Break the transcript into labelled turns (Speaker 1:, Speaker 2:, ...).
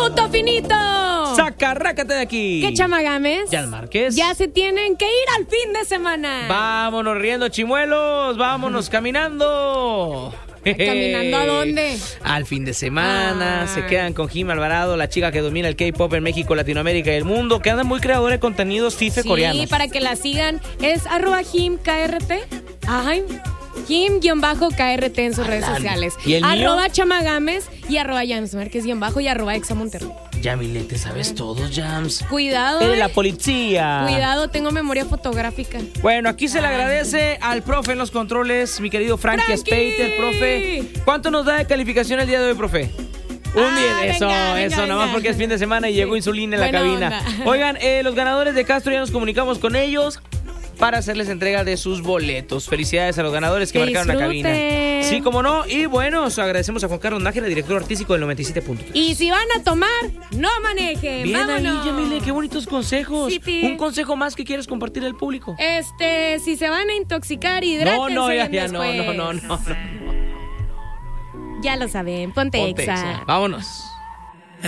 Speaker 1: Minuto finito.
Speaker 2: Sacarrácate de aquí.
Speaker 1: ¿Qué chamagames?
Speaker 2: Jan Márquez.
Speaker 1: Ya se tienen que ir al fin de semana.
Speaker 2: Vámonos riendo, chimuelos. Vámonos caminando.
Speaker 1: ¿Caminando a dónde?
Speaker 2: Al fin de semana. Se quedan con Jim Alvarado, la chica que domina el K-pop en México, Latinoamérica y el mundo, que anda muy creadora de contenidos FIFA coreanos.
Speaker 1: Sí, para que la sigan. Es @JimKRT. Ay, Jim-KRT en sus redes sociales.
Speaker 2: ¿Y el mío?
Speaker 1: @chamagames y @Jams Márquez _ y @Examonterrey.
Speaker 2: Yamile, te sabes todos, Jams.
Speaker 1: Cuidado.
Speaker 2: Eres la policía.
Speaker 1: Cuidado, tengo memoria fotográfica.
Speaker 2: Bueno, aquí se le agradece al profe en los controles, mi querido Frankie Speiter, profe. ¿Cuánto nos da de calificación el día de hoy, profe? Un 10, eso, nomás porque es fin de semana y llegó Insulina en la cabina.
Speaker 1: Onda.
Speaker 2: Oigan, los ganadores de Castro ya nos comunicamos con ellos para hacerles entrega de sus boletos. Felicidades a los ganadores que marcaron la cabina. Sí, como no. Y bueno, agradecemos a Juan Carlos Nájera, director artístico del 97.3.
Speaker 1: Y si van a tomar, no manejen.
Speaker 2: Bien
Speaker 1: Vámonos.
Speaker 2: ahí, Yamile, qué bonitos consejos.
Speaker 1: Sí.
Speaker 2: Un consejo más que quieres compartir al público.
Speaker 1: Si se van a intoxicar, hidrátense
Speaker 2: ya,
Speaker 1: después.
Speaker 2: no.
Speaker 1: Ya lo saben, ponte Exa.
Speaker 2: Vámonos.